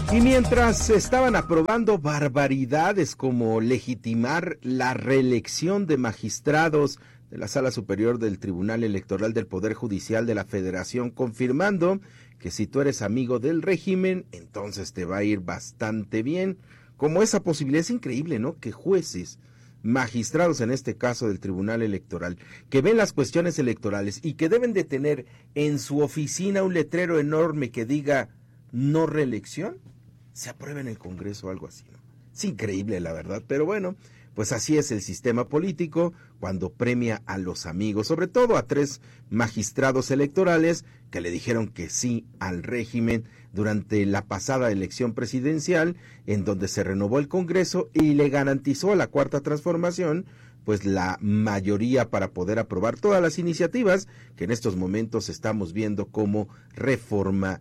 Y mientras se estaban aprobando barbaridades como legitimar la reelección de magistrados de la Sala Superior del Tribunal Electoral del Poder Judicial de la Federación, confirmando que si tú eres amigo del régimen, entonces te va a ir bastante bien, como esa posibilidad es increíble, ¿no? Que jueces, magistrados en este caso del Tribunal Electoral, que ven las cuestiones electorales y que deben de tener en su oficina un letrero enorme que diga no reelección, se aprueba en el Congreso o algo así, ¿no? Es increíble, la verdad, pero bueno, pues así es el sistema político cuando premia a los amigos, sobre todo a 3 magistrados electorales que le dijeron que sí al régimen durante la pasada elección presidencial, en donde se renovó el Congreso y le garantizó a la Cuarta Transformación pues la mayoría para poder aprobar todas las iniciativas que en estos momentos estamos viendo como reformas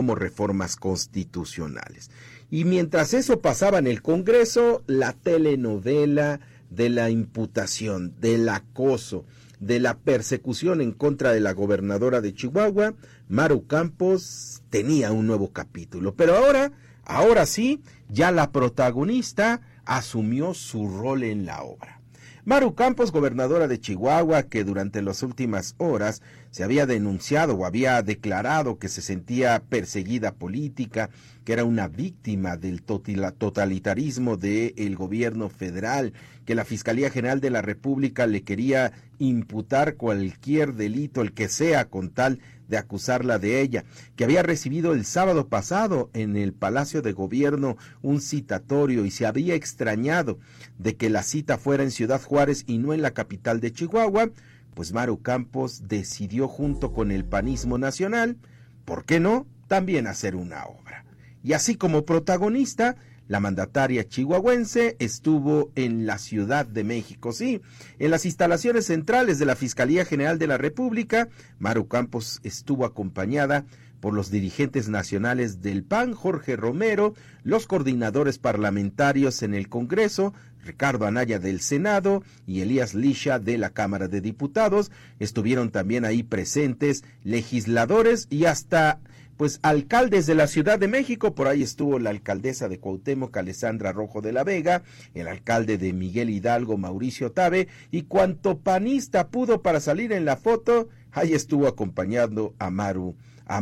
constitucionales. Y mientras eso pasaba en el Congreso, la telenovela de la imputación, del acoso, de la persecución en contra de la gobernadora de Chihuahua, Maru Campos, tenía un nuevo capítulo. Pero ahora sí, ya la protagonista asumió su rol en la obra. Maru Campos, gobernadora de Chihuahua, que durante las últimas horas se había denunciado o había declarado que se sentía perseguida política, que era una víctima del totalitarismo del gobierno federal, que la Fiscalía General de la República le quería imputar cualquier delito, el que sea, con tal de acusarla de ella, que había recibido el sábado pasado en el Palacio de Gobierno un citatorio y se había extrañado de que la cita fuera en Ciudad Juárez y no en la capital de Chihuahua, pues Maru Campos decidió junto con el panismo nacional, ¿por qué no?, también hacer una obra. Y así como protagonista, la mandataria chihuahuense estuvo en la Ciudad de México, sí, en las instalaciones centrales de la Fiscalía General de la República. Maru Campos estuvo acompañada por los dirigentes nacionales del PAN, Jorge Romero, los coordinadores parlamentarios en el Congreso, Ricardo Anaya del Senado y Elías Lisha de la Cámara de Diputados. Estuvieron también ahí presentes legisladores y hasta pues alcaldes de la Ciudad de México. Por ahí estuvo la alcaldesa de Cuauhtémoc, Alessandra Rojo de la Vega, el alcalde de Miguel Hidalgo, Mauricio Tabe, y cuanto panista pudo para salir en la foto, ahí estuvo acompañando a Maru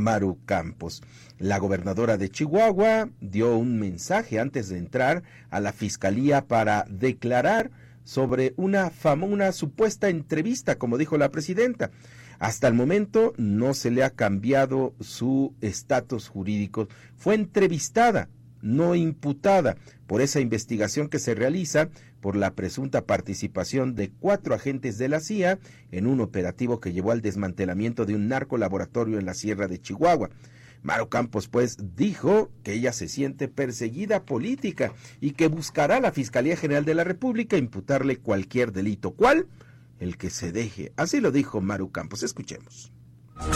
Campos. La gobernadora de Chihuahua dio un mensaje antes de entrar a la fiscalía para declarar sobre una supuesta entrevista, como dijo la presidenta. Hasta el momento no se le ha cambiado su estatus jurídico. Fue entrevistada, no imputada, por esa investigación que se realiza por la presunta participación de 4 agentes de la CIA en un operativo que llevó al desmantelamiento de un narcolaboratorio en la Sierra de Chihuahua. Maru Campos, pues, dijo que ella se siente perseguida política y que buscará a la Fiscalía General de la República imputarle cualquier delito. ¿Cuál? El que se deje. Así lo dijo Maru Campos. Escuchemos. Pues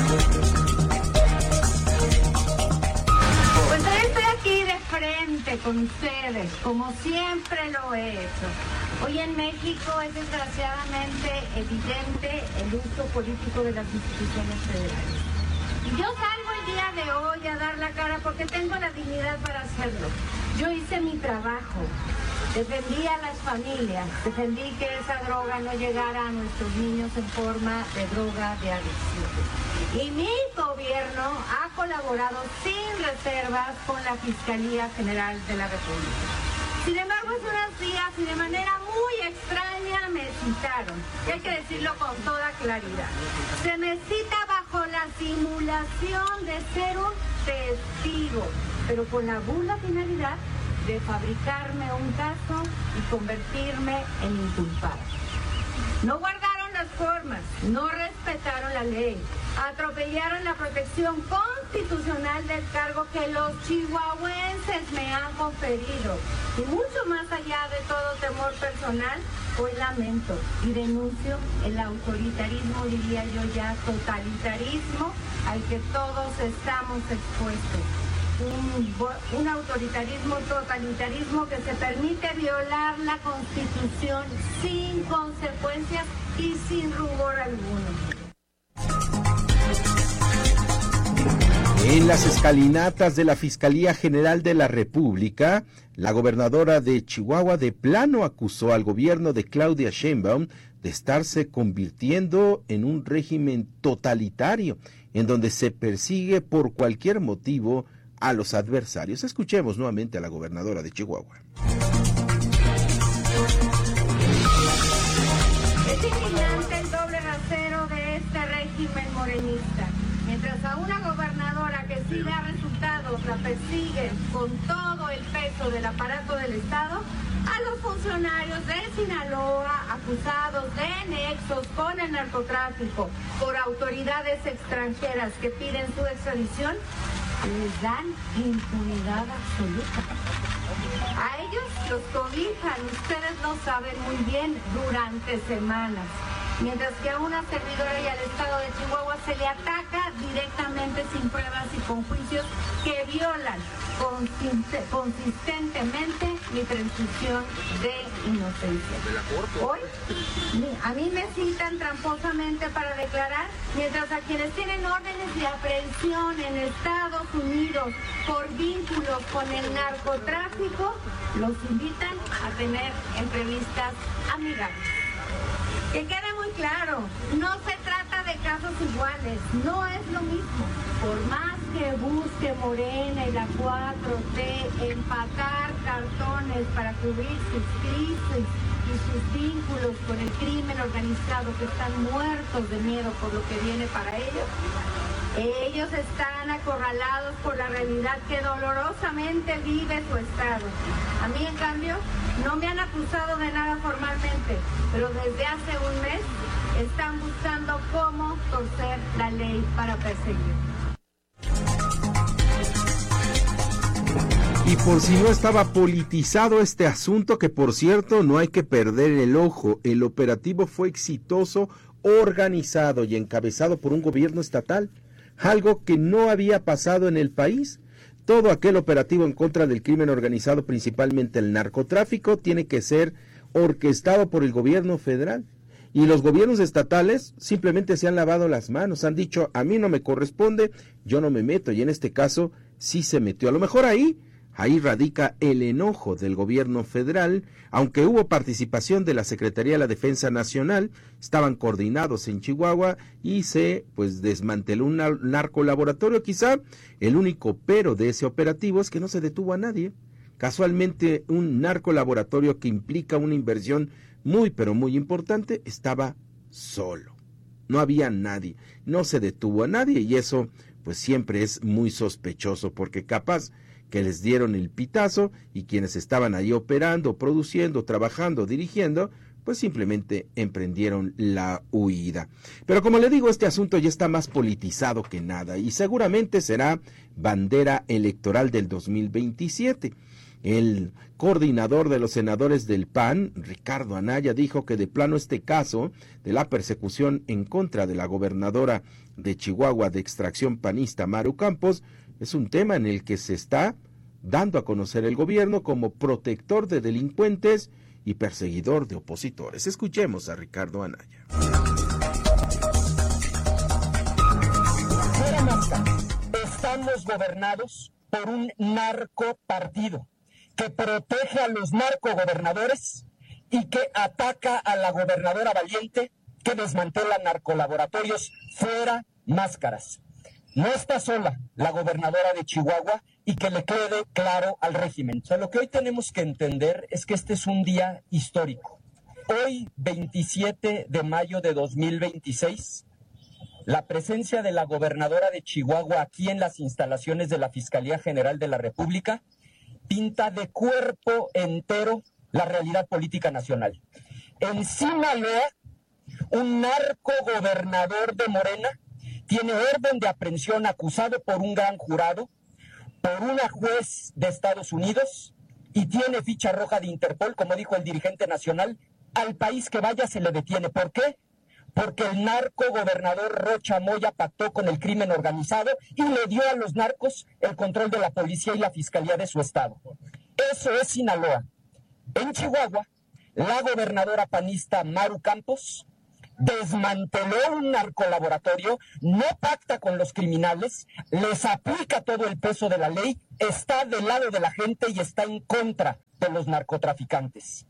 yo estoy aquí de frente con ustedes, como siempre lo he hecho. Hoy en México es desgraciadamente evidente el uso político de las instituciones federales. Y yo salgo el día de hoy a dar la cara porque tengo la dignidad para hacerlo. Yo hice mi trabajo. Defendí a las familias, defendí que esa droga no llegara a nuestros niños en forma de droga de adicción. Y mi gobierno ha colaborado sin reservas con la Fiscalía General de la República. Sin embargo, hace unos días y de manera muy extraña me citaron, y hay que decirlo con toda claridad. Se me cita bajo la simulación de ser un testigo, pero con la burda finalidad de fabricarme un caso y convertirme en inculpable. No guardaron las formas, no respetaron la ley, atropellaron la protección constitucional del cargo que los chihuahuenses me han conferido. Y mucho más allá de todo temor personal, hoy lamento y denuncio el autoritarismo, diría yo ya totalitarismo, al que todos estamos expuestos. Un autoritarismo, totalitarismo que se permite violar la Constitución sin consecuencias y sin rubor alguno. En las escalinatas de la Fiscalía General de la República, la gobernadora de Chihuahua de plano acusó al gobierno de Claudia Sheinbaum de estarse convirtiendo en un régimen totalitario, en donde se persigue por cualquier motivo a los adversarios. Escuchemos nuevamente a la gobernadora de Chihuahua. Es indignante el doble rasero de este régimen morenista. Mientras a una gobernadora que sí da resultados la persiguen con todo el peso del aparato del Estado, a los funcionarios de Sinaloa acusados de nexos con el narcotráfico por autoridades extranjeras que piden su extradición, les dan impunidad absoluta. A ellos los cobijan, ustedes lo saben muy bien, durante semanas. Mientras que a una servidora y al Estado de Chihuahua se le ataca directamente sin pruebas y con juicios que violan consistentemente mi presunción de inocencia. Hoy a mí me citan tramposamente para declarar, mientras a quienes tienen órdenes de aprehensión en Estados Unidos por vínculos con el narcotráfico, los invitan a tener entrevistas amigables. Que quede muy claro, no se trata de casos iguales, no es lo mismo. Por más que busque Morena y la 4T empacar cartones para cubrir sus crisis y sus vínculos con el crimen organizado, que están muertos de miedo por lo que viene para ellos, ellos están acorralados por la realidad que dolorosamente vive su Estado. A mí, en cambio, no me han acusado de nada formalmente, pero desde hace un mes están buscando cómo torcer la ley para perseguir. Y por si no estaba politizado este asunto, que por cierto no hay que perder el ojo, el operativo fue exitoso, organizado y encabezado por un gobierno estatal, algo que no había pasado en el país. Todo aquel operativo en contra del crimen organizado, principalmente el narcotráfico, tiene que ser orquestado por el gobierno federal. Y los gobiernos estatales simplemente se han lavado las manos, han dicho, a mí no me corresponde, yo no me meto, y en este caso sí se metió. A lo mejor ahí radica el enojo del gobierno federal, aunque hubo participación de la Secretaría de la Defensa Nacional, estaban coordinados en Chihuahua y se desmanteló un narcolaboratorio. Quizá el único pero de ese operativo es que no se detuvo a nadie. Casualmente un narcolaboratorio que implica una inversión muy pero muy importante estaba solo, no había nadie, no se detuvo a nadie, y eso pues siempre es muy sospechoso, porque capaz que les dieron el pitazo y quienes estaban ahí operando, produciendo, trabajando, dirigiendo, pues simplemente emprendieron la huida. Pero como le digo, este asunto ya está más politizado que nada y seguramente será bandera electoral del 2027. El coordinador de los senadores del PAN, Ricardo Anaya, dijo que de plano este caso de la persecución en contra de la gobernadora de Chihuahua de extracción panista, Maru Campos, es un tema en el que se está dando a conocer el gobierno como protector de delincuentes y perseguidor de opositores. Escuchemos a Ricardo Anaya. Estamos gobernados por un narcopartido que protege a los narcogobernadores y que ataca a la gobernadora valiente, que desmantela narcolaboratorios. Fuera máscaras. No está sola la gobernadora de Chihuahua, y que le quede claro al régimen. O sea, lo que hoy tenemos que entender es que este es un día histórico. Hoy, 27 de mayo de 2026, la presencia de la gobernadora de Chihuahua aquí en las instalaciones de la Fiscalía General de la República pinta de cuerpo entero la realidad política nacional. En Sinaloa, un narcogobernador de Morena tiene orden de aprehensión acusado por un gran jurado, por una juez de Estados Unidos, y tiene ficha roja de Interpol, como dijo el dirigente nacional. Al país que vaya se le detiene. ¿Por qué? Porque el narcogobernador Rocha Moya pactó con el crimen organizado y le dio a los narcos el control de la policía y la fiscalía de su estado. Eso es Sinaloa. En Chihuahua, la gobernadora panista Maru Campos desmanteló un narcolaboratorio, no pacta con los criminales, les aplica todo el peso de la ley, está del lado de la gente y está en contra de los narcotraficantes.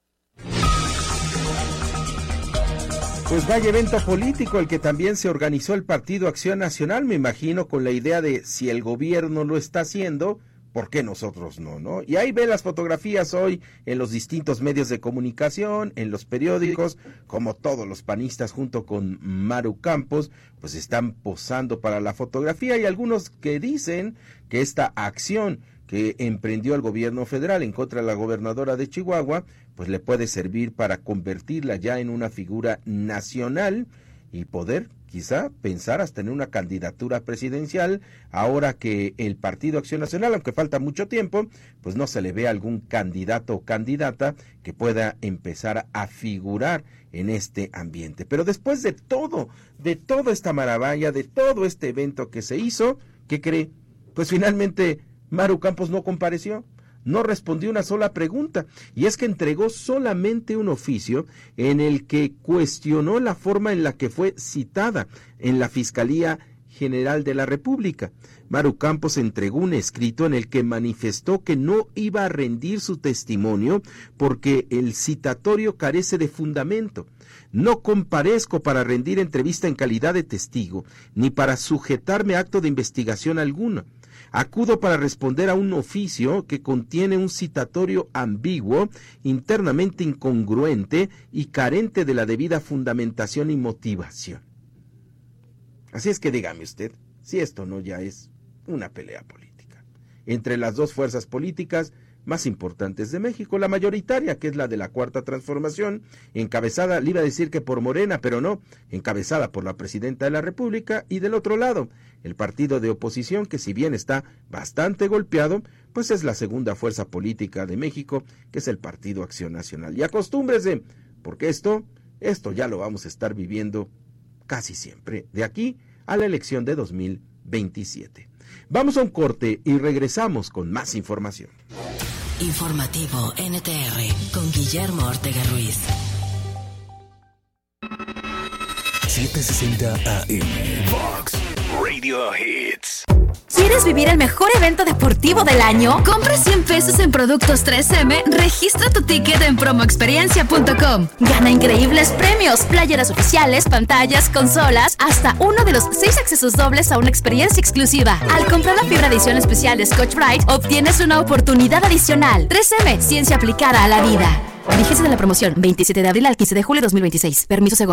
Pues vaya evento político el que también se organizó el Partido Acción Nacional, me imagino, con la idea de si el gobierno lo está haciendo, ¿por qué nosotros no? Y ahí ve las fotografías hoy en los distintos medios de comunicación, en los periódicos, como todos los panistas junto con Maru Campos, pues están posando para la fotografía, y algunos que dicen que esta acción que emprendió el gobierno federal en contra de la gobernadora de Chihuahua, pues le puede servir para convertirla ya en una figura nacional y poder quizá pensar hasta en una candidatura presidencial, ahora que el Partido Acción Nacional, aunque falta mucho tiempo, pues no se le ve algún candidato o candidata que pueda empezar a figurar en este ambiente. Pero después de toda esta maravilla, de todo este evento que se hizo, ¿qué cree? Pues finalmente Maru Campos no compareció, no respondió una sola pregunta, y es que entregó solamente un oficio en el que cuestionó la forma en la que fue citada en la Fiscalía General de la República. Maru Campos entregó un escrito en el que manifestó que no iba a rendir su testimonio porque el citatorio carece de fundamento. No comparezco para rendir entrevista en calidad de testigo, ni para sujetarme a acto de investigación alguno. Acudo para responder a un oficio que contiene un citatorio ambiguo, internamente incongruente y carente de la debida fundamentación y motivación. Así es que dígame usted, si esto no ya es una pelea política entre las dos fuerzas políticas más importantes de México, la mayoritaria, que es la de la Cuarta Transformación, encabezada, le iba a decir que por Morena, pero no, encabezada por la Presidenta de la República, y del otro lado, el partido de oposición, que si bien está bastante golpeado, pues es la segunda fuerza política de México, que es el Partido Acción Nacional. Y acostúmbrese, porque esto ya lo vamos a estar viviendo casi siempre, de aquí a la elección de 2027. Vamos a un corte y regresamos con más información. Informativo NTR con Guillermo Ortega Ruiz. 760 AM Vox Radio Hits. ¿Quieres vivir el mejor evento deportivo del año? Compra 100 pesos en productos 3M, registra tu ticket en promoexperiencia.com. Gana increíbles premios, playeras oficiales, pantallas, consolas, hasta uno de los 6 accesos dobles a una experiencia exclusiva. Al comprar la fibra edición especial de Scotch-Brite, obtienes una oportunidad adicional. 3M, ciencia aplicada a la vida. Vigencia de la promoción, 27 de abril al 15 de julio de 2026. Permiso Segov.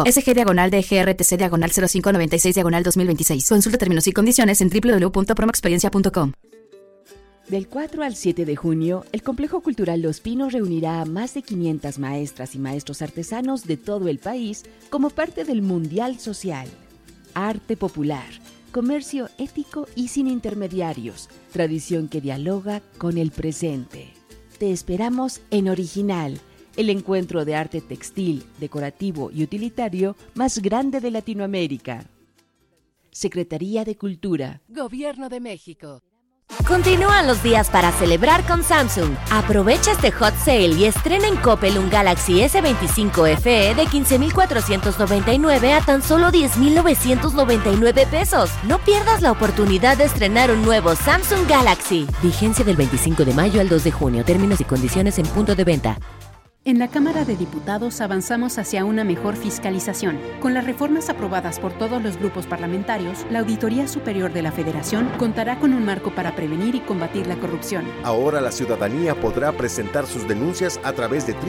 SG/DGRTC/0596/2026. Consulta términos y condiciones en www.promoexperiencia.com. Del 4 al 7 de junio, el Complejo Cultural Los Pinos reunirá a más de 500 maestras y maestros artesanos de todo el país como parte del Mundial Social. Arte popular, comercio ético y sin intermediarios, tradición que dialoga con el presente. Te esperamos en Original, el encuentro de arte textil, decorativo y utilitario más grande de Latinoamérica. Secretaría de Cultura. Gobierno de México. Continúan los días para celebrar con Samsung. Aprovecha este hot sale y estrena en Coppel un Galaxy S25 FE de 15,499 a tan solo 10,999 pesos. No pierdas la oportunidad de estrenar un nuevo Samsung Galaxy. Vigencia del 25 de mayo al 2 de junio. Términos y condiciones en punto de venta. En la Cámara de Diputados avanzamos hacia una mejor fiscalización. Con las reformas aprobadas por todos los grupos parlamentarios, la Auditoría Superior de la Federación contará con un marco para prevenir y combatir la corrupción. Ahora la ciudadanía podrá presentar sus denuncias a través de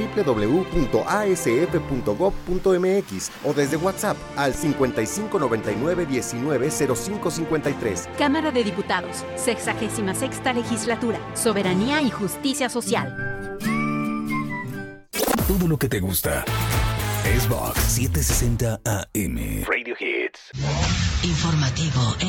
www.asf.gov.mx o desde WhatsApp al 5599-190553. Cámara de Diputados, 66ª Legislatura, Soberanía y Justicia Social. Todo lo que te gusta es Vox 760 AM Radio Hits. Informativo